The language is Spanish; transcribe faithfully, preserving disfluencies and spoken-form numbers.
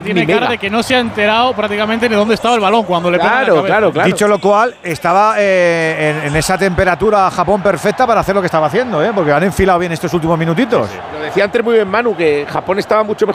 Tiene cara de que no se ha enterado prácticamente de dónde estaba el balón cuando le pega Claro, en la cabeza. claro, claro. Dicho lo cual, estaba eh, en, en esa temperatura Japón perfecta para hacer lo que estaba haciendo, ¿eh? Porque han enfilado bien estos últimos minutitos. Lo decía antes muy bien Manu, que Japón estaba mucho mejor